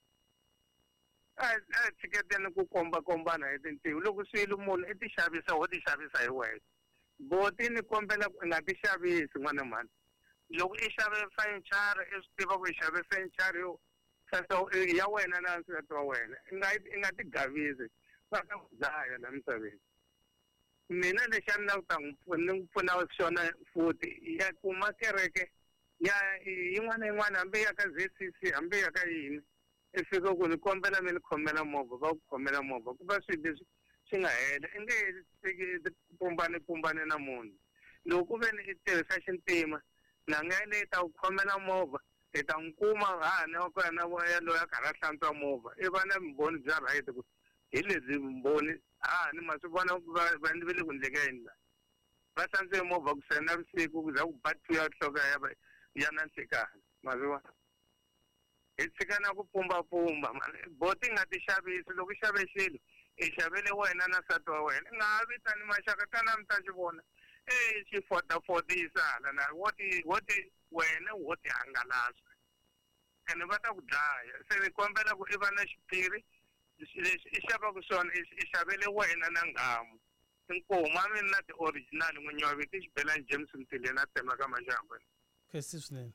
a a tshiketeni ku kombakombana hi tintiho loko swilo munhu i ti xavisa wo ti xavisa hi wexe boti ni kombela ku i nga ti xavisi n'wana mhani loko i xave furniture i swi tiva ku i xave furniture yo ya wena na nsati wa wena i nga i nga ti gavisi va ta ku dlaya la misaveni mina lexi a ni la ku ta n'wi ni n'wi pfuna xona futhi ya kuma kereke ya yin'wana na yin'wana hambi ya ka Z C C hambi ya ka yini i fika ku ni kombela mi ni khomela movha va ku khomela movha ku va swilo leswi swi nga hela i nge he pumbanipumbani na munhu loko ku ve ni i tirhisa xintima na nga leyi ta ku khomela movha i ta n'wi kuma hahani wa kona ya loyi a karhi a hlantswa movha i va na vumbhoni bya right ku hi lebyi vumbhoni hahani ma swi vona va ni ve le ku endleka yini la va hlantswe movha ku sena vusiku ku za ku ba two ya nhloko ya ya na nhlekani ma swi vona hi tshika na ku pumbapumba boti nga ti xavisi loko i xave xilo i xavele wena na nsati wa wena i nga ha vitani maxaka tana mi ta xi vona e xi fotafotisa hala na wo ti wo ti wena wo ti hangalasa ene va ta ku dlaya se ni kombela ku i va na xiphiri lexi i xavaku swona i xavele wena na nghamu inkomu a mi na ti-original n'winyi wa vito i xibelani James Mtile na tema ka maxamba khesi swinene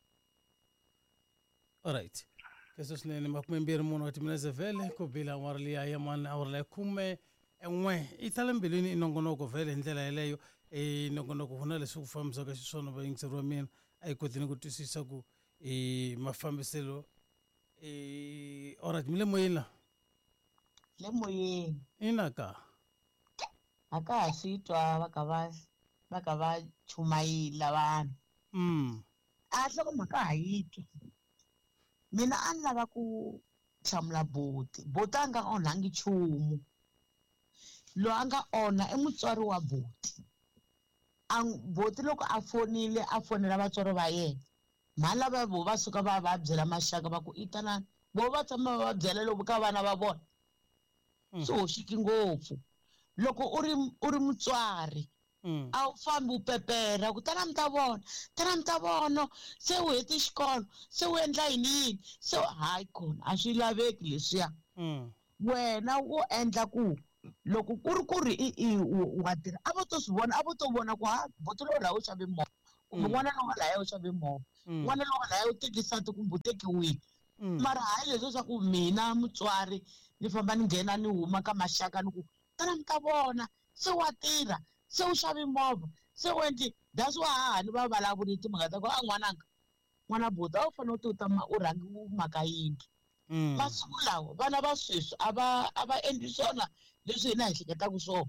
alright khesi swinene makumembirhi munhu wa timinetse vhele ku bila awara liya ya mani awara leyi khume en'we i tale mbilwini i nongonoko vhele hi ndlela yeleyo i nongonoko ku na leswi ku fambisaka xiswona vayingiseri wa mina a hi kotini ku twisisa ku i mafambiselo i alright mi le moyeni la le moyeni ina ka a ka ha swi twa va ka va va ka va chumayila vanhu mm a nhlokomhaka ha yi twa mina a ni lava ku hlamula boti boti a nga onhangi nchumu loyi a nga onha i mutswari wa boti a boti loko a fonile a fonela vatswari va yena mhala va vo va suka va va byela maxaka va ku i tanani vo va tshama va byela loko ka vana va vona swi hoxiki ngopfu loko u ri u ri mutswari a wu fambi u pepera ku tana mi ta vona tana mi ta vona se u heti xikolo se u endla yini yini se hayi kona a swi laveki leswiya wena wo endla ku loko ku ri ku ri wa tirha a vo to swi vona a vo to vona ku ha boto lowu laha u xave movha kumbe n'wana lowa lahaya u xave movha n'wana lowa lahaya u teki nsati kumbe u teki wini mara hayi leswo swa ku mina mutswari ni famba ni nghena ni huma ka maxaka ni ku tana mi ta vona se wa tirha se u xave movha se u endli that's why hahani va vulavuli timhaka ta ku a n'wananga n'wana buti a wu fanele u ti u ta u rhangi u maka yindlu masiku lawa vana va sweswi a va a va endli swona leswi hina hi hleketaka swona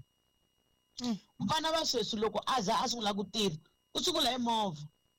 vana va sweswi loko a za a sungula ku tirha u sungula hi movha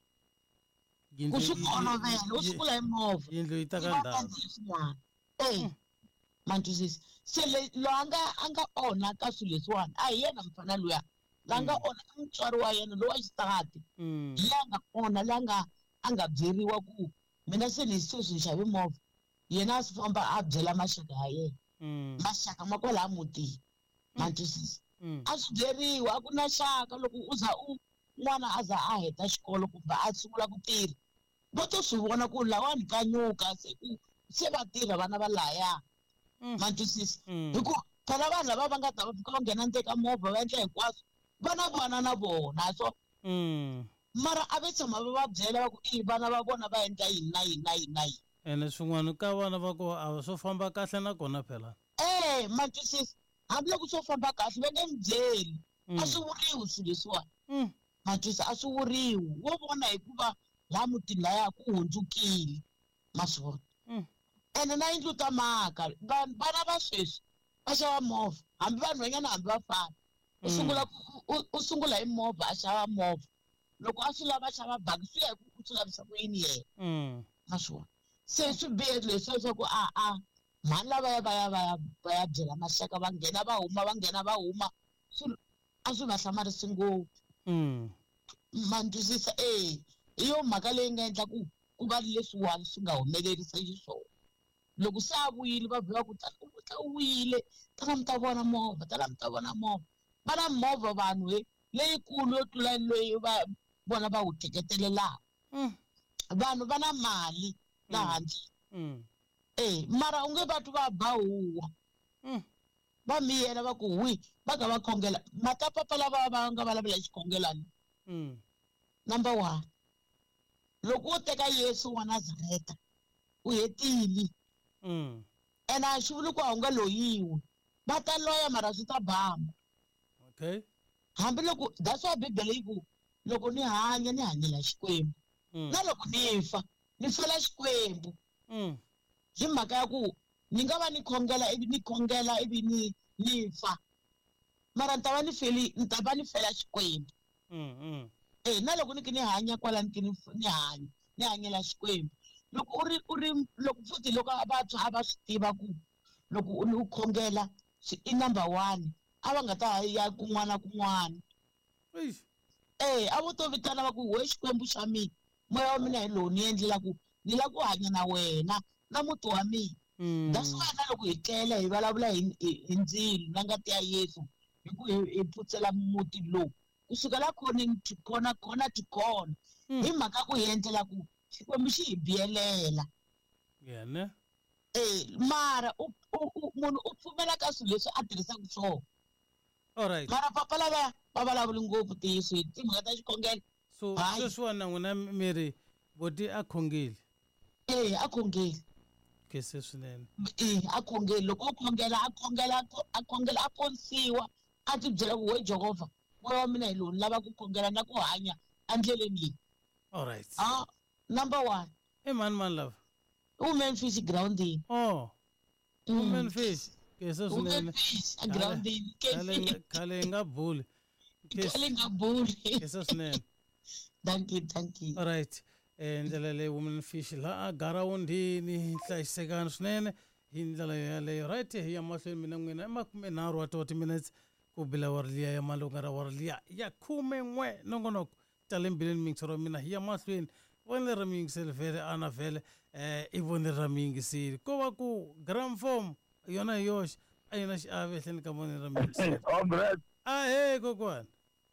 ku swi olovela u sungula hi movha yindlu yi ta ka ndhawu swin'wana e ma twisisa se lo a nga a nga onha ka swilo leswiwani a hi yena mfana luya la nga onha i mutswari wa yena lowa xisati la nga onha la nga a nga byeriwa ku mina se ni sweswi ni xave movha yena a swi famba a byela maxaka ya yena maxaka ma kwala mutini ma twisisa a swi byeriwa a ku na xaka loko u za u n'wana a za a heta xikolo kumbe a sungula ku tirha vo to swi vona ku lawani ka nyuka se ku se va tirha vana va laya ma twisisa hikuva phela vanhu lava va nga ta va fika va nghena ndzeni ka movha va endla hinkwaswo vana vana na vona so mara a ve tshama va va byela va ku i vana va vona va endla yini na yini na yini na yini ene swin'wana ka vana va ko a swo famba kahle nakona phela eh ma twisisa hambiloko swo famba kahle va nge mi byeli a swi vuriwi swilo leswiwani ma twisisa a swi vuriwi wo vona hikuva laha mutini laya ku hundzukile ma swi vona ene na yindlu ta maka vana va sweswi va xava movha hambi vanhu van'wana hambi va fana u sungula u sungula hi movha a xava movha loko a swi lava a xava baki swi ya hi ku u swi lavisa ku yini yena ma swi vona se swi bihe leswiya swa ku a a mhani lavaya va ya va ya va ya byela maxaka va nghena va huma va nghena va huma a swi va hlamarisi ngopfu ma twisisa eh hi yo mhaka leyi nga endla ku ku va leswiwani swi nga humelerisa xiswona loko se a vuyile va vhela ku ta u vuyile tana mi ta vona movha tana mi ta vona movha va na movha vanhu he leyikulu yo tlula leyi va vona va wu teketelelaka vanhu va na mali laha handle eh mara u nge vatu va ba huwa va miyela va ku wi va ka va khongela matapapa lava va nga vulavula xikhongelani number one loko u teka Yesu wa Nazareta u hetile ene a xi vuli ku a wu nga loyiwi va ta loya mara swi ta bamba okay hambiloko that's why bibele yi ku loko ni hanya ni hanyela xikwembu na loko ni fa ni fela xikwembu hi mhaka ya ku ni nga va ni khongela ivi ni khongela ivi ni ni fa mara ni ta va ni feli ni ta va ni fela xikwembu eh na loko ni ki ni hanya kwala ni ki ni ni hanya ni hanyela xikwembu loko u ri u ri loko futhi loko vantshwa a va swi tiva ku loko u khongela i number one a va nga ta ya kun'wana kun'wana eh a vo to vitana va ku we xikwembu xa mina moya wa mina hi lowu ni endlela ku ni la ku hanya na wena na muti wa mina that's why na loko hi tlela hi vulavula hi ndzilo na ngati ya Yesu hi ku hi pfutsela muti lowu kusukela khona khona khona tikona hi mhaka ku hi endlela ku xikwembu xi hi biyelela yena eh mara munhu u pfumela ka swilo leswi a tirhisaka swona alright mara papa lava va vulavuli ngopfu tiyesu hi timhaka ta xikhongelo so sweswiwani na n'wina miri boti a khongeli eh a khongeli ke se swinene eh a khongeli loko u khongela a khongela a khongela a ponisiwa a ti byela ku we Jehovah moya wa mina hi lowu ni lava ku khongela na ku hanya endleleni leyi alright ah number one e mani mani lava women fish grounding oh women fish ke se swinene grounding khale khale nga buli khale nga buli ke se swinene thank you thank you alright ndlela leyi women fish la garawundini hlayisekani swinene hi ndlela yaleyo right hi ya mahlweni mina n'wina i makume nharhu wa toti minutes ku bila wari liya ya malunga ra wari liya ya khume n'we nongonoko tale mbileni mingisi ro mina hi ya mahlweni vonele ra miyingiseli vhele ana vhele um i vonele ra miyingiseli ko va ku gramform yona hi yoxe a yi na xiave ehleni ka vonele ra miyingiseli a he kokwana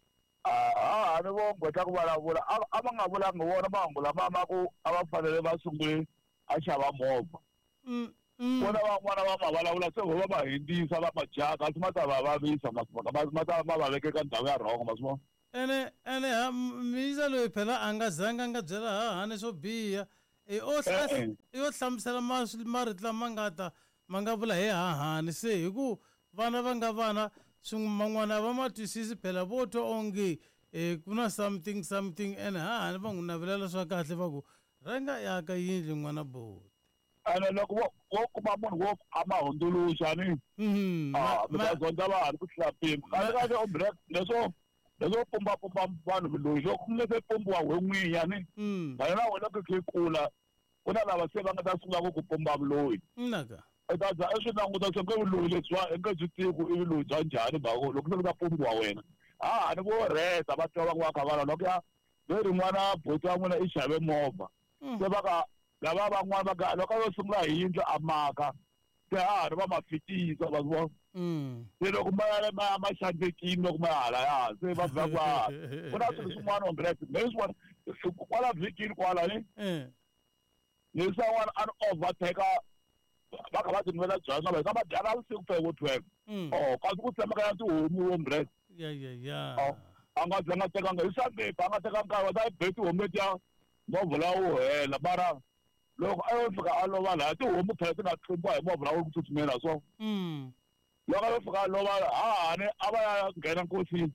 a ni vo ngota ku vulavula a va nga vulanga wona mahungu lama ma ku a va fanele va sungule a xava movha vona van'wana va ma vulavula se vo va va hindzisa va majaka swi ma ta va vavisa ma ta ma va veke ka ndhawu ya wrong ma swi vona ene ene misa loyi phela a nga zanga a nga byela hahani swo biha i yo hlamusela marito lama nga ta ma nga vula hi hahani se hi ku vana va nga vana man'wana va ma twisisi phela vo twa onge um ku na something something ene hahani va n'wi navelela swa kahle va ku ranga yaka yindlu n'wana boti ene loko wo kuma munhu wo a ma hundzuluxa ni mi ta dyondza vanhu ku hlapini kahle kahle ombre leswo leswo pumbapumba vanhu loyi loko ku nga se pumbiwa we n'winya ni vana na wena ku khe kula ku na lava se va nga ta sungula ku ku pumba vuloyi naka i ta za i swi languta swo nge vuloyi lebyiwa i nge byi tivi ku i vuloyi bya njhani bako loko se ku ta pumbiwa wena a ni vo rheta va twa van'we va kha va la loko ya ve rin'wana boti wa n'wina i xave movha se va ka lava van'wana va ka loko yo sungula hi yindlu a maka se a ri va ma fikisa va vona se loko ma ya ma ma xandekini loko ma ya hala ya se va vha kwa ku na swilo swin'wana ombrete me swona kwala vhikini kwala ni ni someone an overtaker va kha va tinwela byona va ka va dyana vusiku fe vo twelve oh kasi ku tshemeka ya tihomu ombrete ya ya ya a nga ze nga tekanga hi sunday a nga tekanga nkarhi wa ta yi be tihomu letiya movha la wo hela mara loko a yo fika a lova laha tihomu phela ti nga tlumbiwa hi movha lawo ku tsutsumela so loko a yo fika a lova hahani a va ya nghena nkosini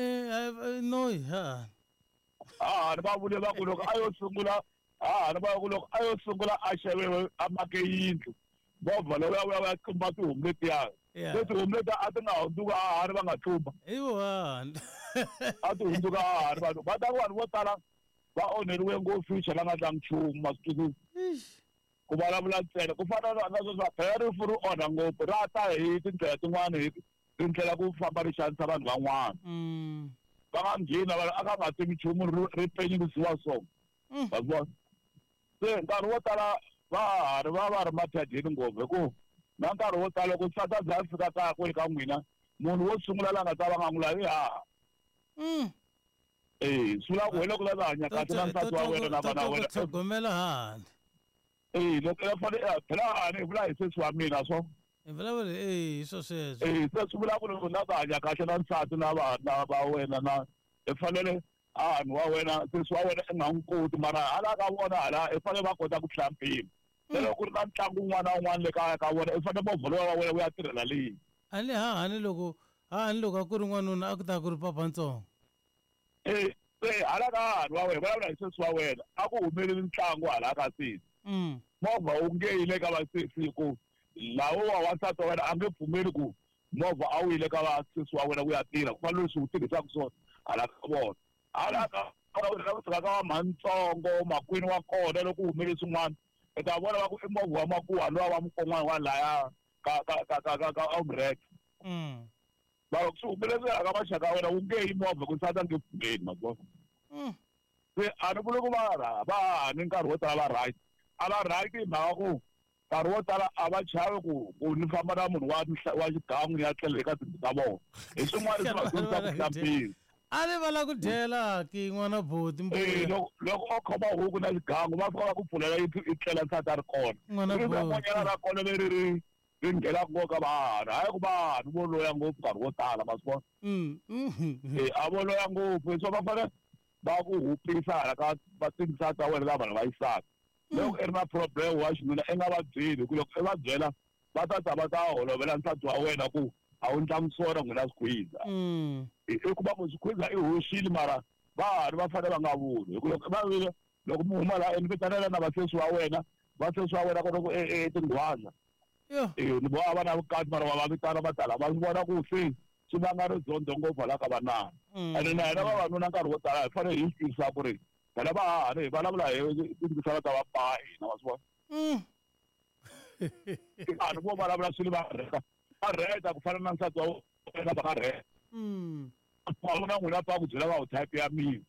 noyi ha hahani va vule va ku loko a yo sungula hahani va ku loko a yo sungula a xavewe a make yindlu movha lowu ya vuya va ya tlumba tihomu letiyani se tihomu letiya a ti nga hundzuka hahani va nga tlumba iwani a ti hundzuka hahani vanhu va ta vanhu vo tala va onheriwe ngopfu hi chela nga tlangi nchumu ma swi twisisi ku vulavula ntsena ku fana na sweswi phela rifu ri onha ngopfu ra ta hi tindlela tin'wana hi tindlela ku famba ri xanisa vanhu van'wana va nga nghina va a ka nga tivi nchumu ri penyisiwa so va swi vona se nkarhi wo tala va ha ri va va ri mathadini ngopfu hi ku na nkarhi wo tala loko swi ta za fika kaya kwele ka n'wina munhu wo sungula la nga ta va nga n'wi lavi haha eh swi vula ku wena ku lava hanya kahle na nsati wa wena na vana wena tlhogomela hahani eh loko ya fanele phela hahani hi vula hi sesi wa mina so hi vulavula eh swo sweswo eh se swi vula ku loko na va hanya kahle na nsati na vana va wena na hi fanele hahani wa wena sesi wa wena i nga n'wi koti mara hala ka vona hala i fanele va kota ku hlambini se loko ku ri na ntlangu wun'wana na wun'wana le kaya ka vona i fanele movha lowa wa wena wu ya tirhela leyi a ni hahani loko hahani loko a ku ri n'wanuna a ku ta ku ri papantsongo eh se hala ka hahani wa wena vulavula hi sesi wa wena a ku humeleli ntlangu hala ka sesi movha wu nge yile ka vasesi ku lawo wa wansati wa wena a nge pfumeli ku movha a wu yile ka vasesi wa wena wu ya tirha ku fanele leswi wu tirhisaka swona hala ka vona hala ka wena ku fika ka vamantsongo makwini wa kona loko humeleli swin'wana i ta vona va ku i movha wa makuwa lowa wa mukon'wana wa laya ka ka ka ka ka ka ombrete va loko swi humelesela ka maxaka ya wena wu nge yi movha ku nsati a nge pfumeli ma vona se a ni vuli ku va va hahani nkarhi wo tala va right a va right hi mhaka ku nkarhi wo tala a va chavi ku ku ni famba na munhu wa wa xigangu ni ya tlela eka tindlu ta vona hi swin'wana leswi va dyondzisa ku hlampini a ni va la ku dyela ki n'wana boti loko o khoma huku na xigangu va fika va ku pfulela i tlela nsati a ri kona ri van'wanyana ra kona leri ri ri nghenaka ngopfu ka vanhu hayi ku vanhu vo loya ngopfu nkarhi wo tala ma swi vona a vo loya ngopfu so va fanele va ku hupisa hala ka vatinsati ta wena lava vanhu va yisaka loko i ri na problem wa xinuna i nga va byeli ku loko i va byela va ta ta va ta holovela nsati wa wena ku a wu ndlangi swona n'wina swikhwiza i kuma ku swikhwiza i hoxile mara vanhu va fanele va nga vuli hi ku loko va vile loko mi huma laha ni vitanela na vasesi wa wena vasesi wa wena kota ku etinghwaza ni vona va na vukati mara va va vitana va tala va swi vona ku se swi vanga ridyondzo ngopfu hala ka vanana ene na hina vavanuna nkarhi wo tala hi fanele hi swi twisisa ku ri phela va hahani hi vulavula hi tindlisana ta vapa hina va swi vona vanhu vo vulavula swilo va rheta va rheta ku fana na nsati wa wena va nga rheta va vona n'wina pa ku byela va wu type ya mina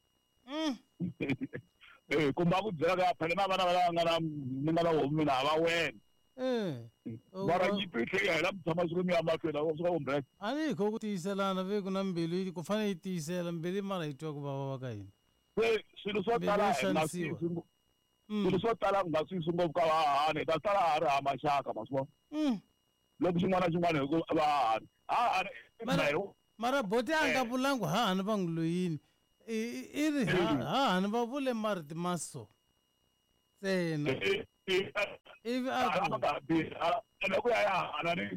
eh kumbe a ku byela ka phela na vana va nga na ni nga na homu mina hava wena mara nyimpi yi tlhe yi hela mi tshama swi ri mi ya mahlweni a swi ka ombrete a ni hi kho ku tiyiselana ve ku na mbilu ku fanele yi tiyisela mbilu mara yi twa ku vava va ka hina se swilo swo tala hi nga swilo swo tala ku nga swi swi ngopfu ka vahahani ta tala ha ri ha maxaka ma swi vona loko xin'wana na xin'wana hi ku vahahani hahani mara boti a nga vulangu hahani va n'wi loyini i ri hahani va vule mariti maso ntsena ivi a loko ya hahana ni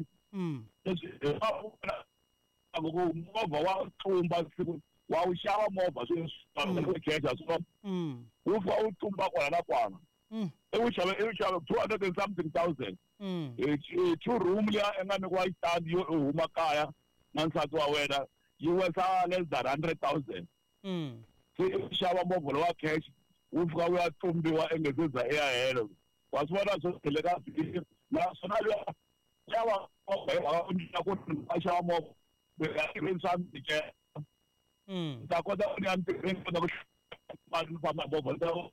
ku movha wa tlumba siku wa wu xava movha swikhecha swo wu fika wu tlumba kwana na kwana iwu xave iwu xave two hundred and something thousand two room liya i nga nikiwa xitandi yo huma kaya na nsati wa wena yi wesa less than hundred thousand se iwu xava movha lowa cash wu fika wu ya tlumbiwa engezeza i ya helo wa swi vona swo tele ka vhiki naswona liya xava movha hi mhaka ku nyika ku a xava movha swa mike ta kota ku ya ntirhweni kota ku mali famba movha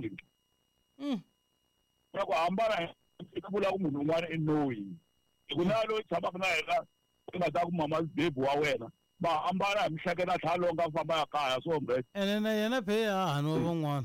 loko hambana i vula ku munhu un'wana i noyi hi ku na loyi tshamaka na yena i nga ta ku mama bebi wa wena va hambana hi mihleketa ntlhanu lowu nga famba ya kaya swombe ene na yena phe ya hahani wa van'wana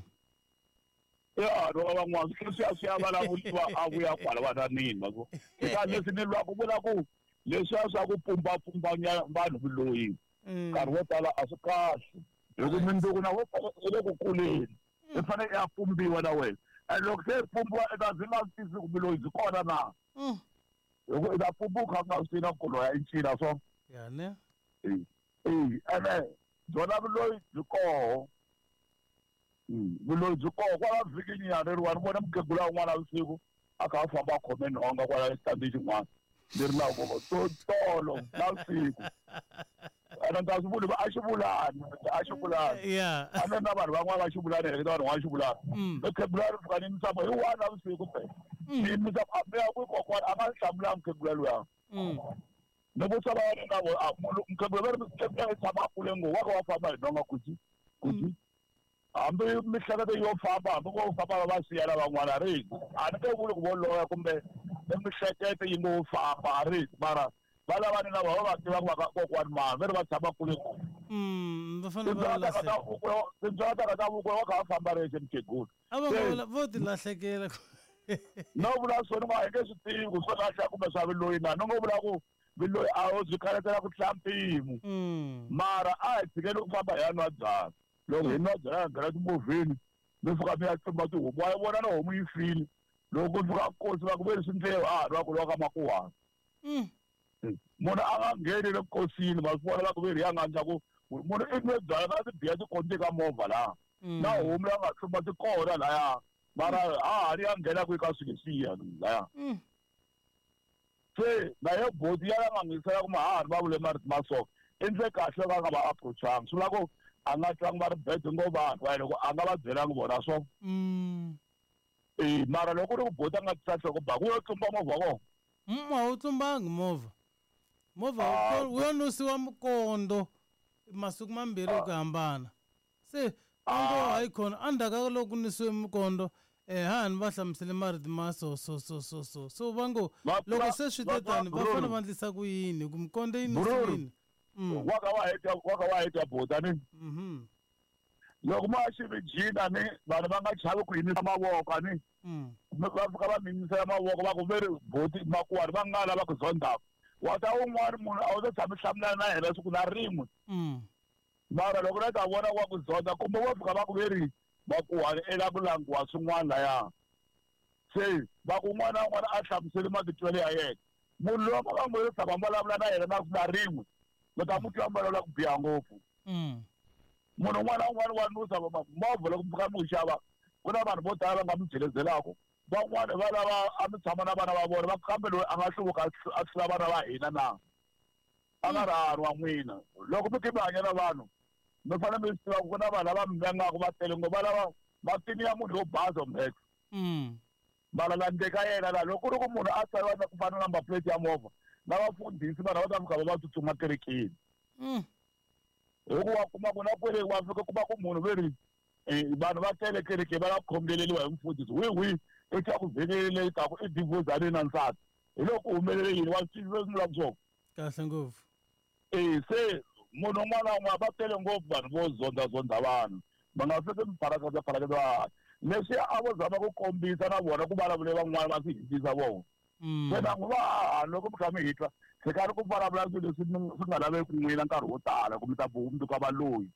ya hahani wa van'wana swi swi ya swi ya vulavuriwa a vuya kwala vananini ma vo eka leswi ni lwa ku vula ku leswiya swa ku pumbapfumbanya vanhu vuloyi nkarhi wo tala a swi kahle hi ku mindzuku na wo tala i le ku kuleni i fanele ya pumbiwa na wena and loko se pumbiwa eka byi nga tisi ku vuloyi byi kona na hi ku i ta pumbuka nga swi na nkulo ya incina so yane eyi ene byona vuloyi byi koho vuloyi byi koho kwala vhiki nyana ri wani vona mukhegula wun'wana vusiku a kha a famba a khome nhonga kwala xitandi xin'wana ni ri na voko to tolo navusiku ene nta swi vuli a xi vulani a xi vulani a ni na vanhu van'wana va xi vulani heleketa vanhu van'wana xi vulani mukhegula ri fika ni misava hi wani navusiku pe ni misava a meya ku kokwana a nga hlamula mukhegula luya ni vutisa vana na vo mukhegula va ri mukhegula i tshama kule ngo wa ka wa famba hi nhonga kuji kuji hambi mihleketo yo famba hambi ko famba va siyana van'wana ri a ni nge vuli ku vo loya kumbe emihleketo yi ngo famba a ri mara va lavani na vona va tiva ku va ka kokwani mani va ri va tshama kule ku va fanele tindzwala taka ta vukwe wa kha va famba rexe mukhegula a va vo ti lahlekela no vula so ni nga hi nge swi tivi ku swo lahla kumbe swa viloyi na ni ngo vula ku viloyi a ho byi khaletela ku tlha mpimo mara a hi tshikeli ku famba hi ya nwa byala loko hi nwa byala hi nghena timovheni mi fika mi ya tsimba tihomu wa yi vona na homu yi file loko ku fika nkosi va ku ve leswi ndleyo a ha ri va ku lwa ka makuhana munhu a nga ngheni le nkosini va swi vona va ku ve ri ya nga ndla ku munhu i nwe byala ka ti biya ti konti ka movha laha na homu ya nga tsimba ti kona laya mara a ha ri ya nghena kwi ka swilo leswiya laya se na yo boti ya la nga ngisela ku mahahani va vule mariti masoka i ndle kahle va nga va approachanga swi vula ku a nga tlangi va ri bede ngo vanhu va loko a nga va byelangi vona so e mara loko ku ri ku boti a nga tisahle ku ba ku yo tlumba movha kona a wu tlumbangi movha movha wu yo nusiwa mukondo masiku mambirhi ku hambana se a ngo hayi khona endzhaku loko nisiwe mukondo ehani va hlamusele mariti ma so so so so so so va ngo loko se swi te tani va fanele va endlisa ku yini ku mukondo yi nisiwini wa ka wa heta wa ka wa heta bota ni loko ma xi vijina ni vanhu va nga chavi ku yimisa mavoko ni va fika va mimisela mavoko va ku ve ri boti makuwani va nga lava ku zondaku wa ta un'wana munhu a wu ta tshami hlamulana na yena siku na rin'we mara loko na ta vona wa ku zonda kumbe va fika va ku ve ri makuwani i la ku langiwa swin'wana laya se va ku un'wana na un'wana a hlamuseli matitwelo ya yena munhu loyi va nga n'wi tshama vulavula na yena na siku na rin'we va ta mu twa mbalala ku biha ngopfu munhu un'wana na un'wana wa nusa movha loko mi fika mi wu xava ku na vanhu vo tala va nga mi jelezelaku van'wana va lava a mi tshama na vana va vona va kambe loyi a nga hluvuka a tlula vana va hina na a nga ri hahani wa n'wina loko mi khe mi hanya na vanhu mi fanele mi swi tiva ku ku na vanhu lava mi vengaka va tele ngo va lava matini ya munhu yo basa mbheka mara la ndzeni ka yena la loko ku ri ku munhu a tsariwa na ku fana na number plate ya movha na vafundhisi vanhu va ta fika va va tsutsuma kerekeni hikuva kuma ku na kwele wa fika kuma ku munhu ve ri vanhu va tele kereke va la khongeleliwa hi mfundhisi wi wi i ta ku vhenelele ta ku i divorce ani na nsati hi loko humelele yini wa swi leswi ni la ku swona kahle ngopfu eh se munhu un'wana na un'wana va tele ngopfu vanhu vo zonda zonda vanhu va nga fike mi pharakeza pharakeza leswi a vo zama ku kombisa na vona ku vulavule van'wana va swi hitisa vona se na nguva haha loko mi kha mi hitwa se karhi ku vulavula swilo leswi swi nga laveki ku n'wina nkarhi wo tala ku mi ta hundzuka valoyi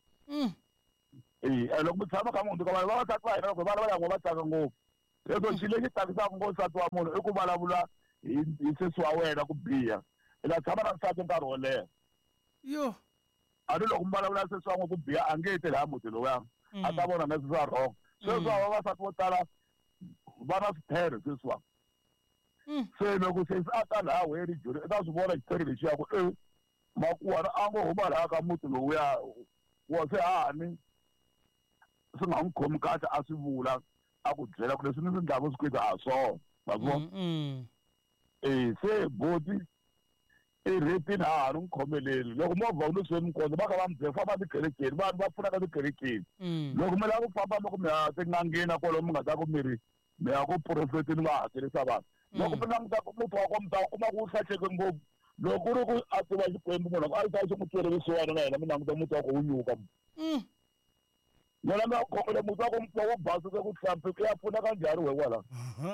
e loko mi tshama kha mi hundzuka vanhu vavasati va hina loko hi vulavula yan'we va tsaka ngopfu leswo xilo lexi tsakisaka ngopfu nsati wa munhu i ku vulavula hi sesi wa wena ku biha i la tshama na nsati nkarhi wo leha yo a ni loko mi vulavula sesi wan'we ku biha a nge teli ha muti lowuya a ta vona na sesi wa rhonga sweswi va vavasati vo tala va na swiphere sweswiwa se loko sesi a ta laha weri joni i ta swi vona xiphere lexiya ku e makuwana a ngo huma laha ka muti lowuya wa se hahani swi nga n'wi khomi kahle a swi vula a ku byela ku leswi ni swi ndlaku swi kwita ha swona ma vona e se boti i retini haha ni n'wi khomeleli loko movha wu ni swe mikondzo va kha va mi byela famba tikerekeni vanhu va pfunaka tikerekeni loko mi lava ku famba loko mi ya tin'angeni kwalomu mi nga ta ku miri mi ya ku profetini va hakerisa vanhu loko mi languta ku muti wa ko mi ta kuma ku wu hlahleke ngopfu loko ku ri ku a tiva xikwembu munhu a yi ta xi n'wi twerevisiwana na yena mi languta muti wa ko wu nyuka n'wina mi ya khomele muti wa ko muti wa wu basike ku hlampeka ya pfuna ka njhani we kwala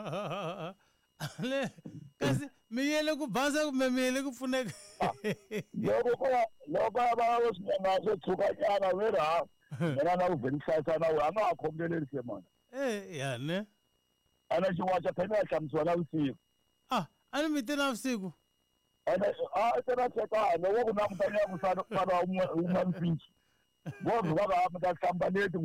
le kasi mi yele ku basa kumbe mi yele ku pfuneka loko ko loko va va swinyanga swo tshukanyana ve ri ha mina na ku vhenisasa na we a nga ha khomeleli se mani e ya ne ene xin'wana xa phela ya hlamusiwa na vusiku ah a ni mi te navusiku ene a te na tshekane wo ku langutanya musana fana wun'we mpinchi vo va va mi ta hlamba leti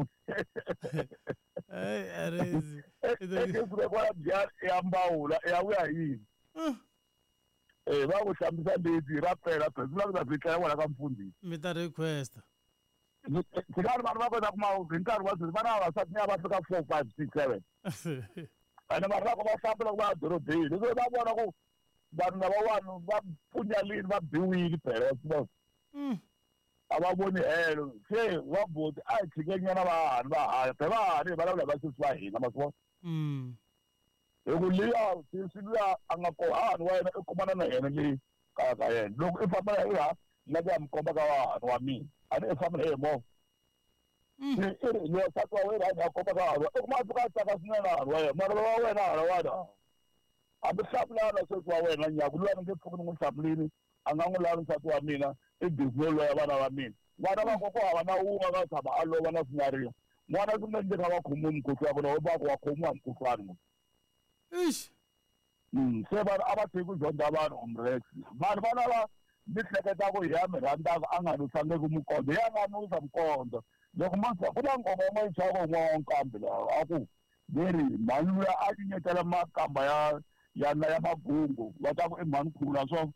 ai arezi ekesure kwa bya ya mbawula ya vuya yini eh va ku hlambisa leti ra phela phela ku ta fika wala ka mfundisi mi ta request sikari vanhu va kota ku ma nkarhi wa sweswi vana vavasati ya va fika four five six seven ene vanhu va ko va famba loko va ya dorobeni leswi va vona ku vanhu lavawani va punyalini va biwile phela swo a va voni helo se wa boti a hi tshikenyana vahani va hanya phela vahani hi vulavula va sesi va hina ma swi vona hi ku liya sesi luya a nga kohani wa yena i kumana na yena leyi kaya ka yena loko i famba i ha lava ya mi komba ka vahani wa mina a ni i famba na ye movha se i ri lowa nsati wa wena a ni a komba ka hani i kuma a pfuka a tsaka swinene hani wa yena mara lowa wena hana wani hambi hlamulana sesi wa wena nyaku luya ni nge pfuki ni n'wi hlamulini a nga n'wi lavi nsati wa mina i bizinelo ya vana va mina vana va koko hava na wun'we va tshama a lova na swinariwa n'wana swi nga endleka va khomiwe mukhuhlwana loko va ku wa khomiwa mukhuhlwana ish se vanhu a va teki ku dyondza vanhu umrex vanhu vana va ni hleketa ku hi ya mi rhandzaka a nga nusangeki mukondzo ya nga nusa mukondzo loko masa ku na ngoma yin'we yi chaka un'wana wa nkambi lawa a ku veri mhani luya a nyetela makamba ya ya na ya magungu va ta ku i mhani khulu naswona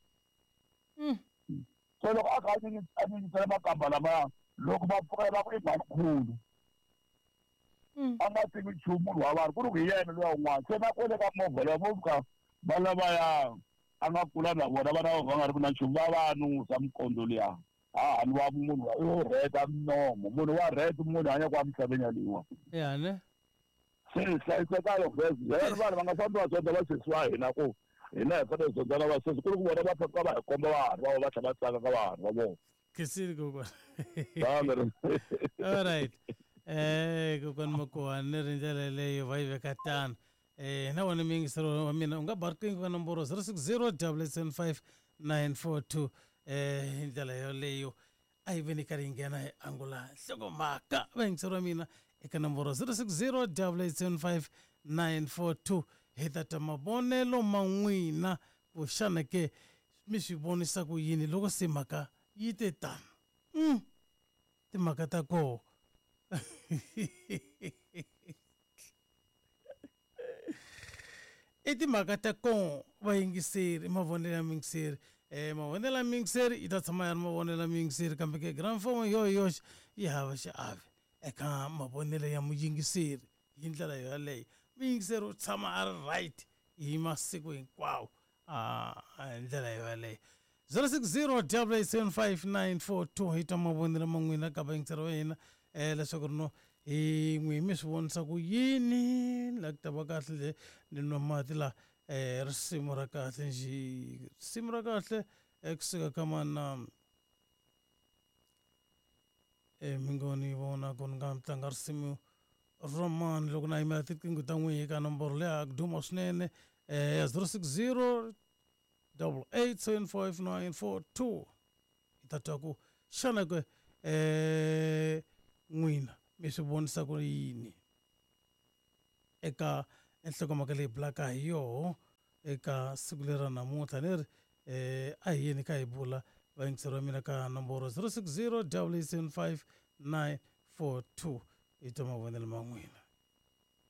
so loko a kha a nyikisela makamba lamaya loko va pfuka va ku i mhani khulu a nga tivi nchumu munhu wa vanhu ku ri ku hi yena luya wun'wana se na kwele ka movha leya movha va lavaya a nga kula na vona vana va nga ri ku na nchumu va va nusa mukondzo liya ha ni wa munhu i rheta nomo munhu wa rheta munhu hanya ku amisaveni yaliwa ya ne se hlayisekayo vhezi yena vanhu va nga fambi va dyondza va sesi wa hina ku hina hi fanele hi dyondzana va sesi ku ri ku vona va fika va hi komba vanhu va va tlhela va tsaka ka vanhu va vona kisini kokwana all right eh kokwana Makowane ni ri ndlela leyo va yi veka tano eh na wona mingiselo wa mina u nga ba riqingho ka nomboro zero six zero seven seven five nine four two eh ndlela yoleyo a yi veni karhi yi nghena hi angula nhlokomhaka vayingiseri wa mina eka nomboro zero six zero seven seven five nine four two hi ta ta mavonelo ma n'wina ku xana ke mi swi vonisa ku yini loko se mhaka yi te tano mm. timhaka ta koho i timhaka ta koho vayingiseri mavonelo ya mingiseri eh mavonelo ya mingiseri yi ta tshama ya ri mavonelo ya mingiseri kambe ke gramphone yoho yoxe yi hava xiave eka mavonelo ya muyingiseri hi ndlela yoleyo muyingiseri u tshama a ri right hi masiku hinkwawo a hi ndlela yoleyo zero six zero seven seven five nine four two hi ta mavonelo ma n'wina ka vayingiseri va hina um leswaku ri no hi n'wi mi swi vonisa ku yini la ku ta va kahle ni nwa mati laha um risimu ra kahle nji risimu ra kahle ekusuka ka mana um mi ngo ni vona ku ni nga mi tlanga risimu Roman loko na yimela tiqingho ta n'wina eka nomboro leyi a duma swinene eh zero six zero eight eight seven five nine four two hi ta twa ku xana ku eh n'wina mi swi vonisa ku yini eka enhlokomhaka leyi bulaka hi yoho eka siku lera namuntlha ni ri eh a hi yeni ka hi bula vayingiseri va mina ka nomboro zero six zero eight eight seven five nine four two hi twa mavonelo ma n'wina.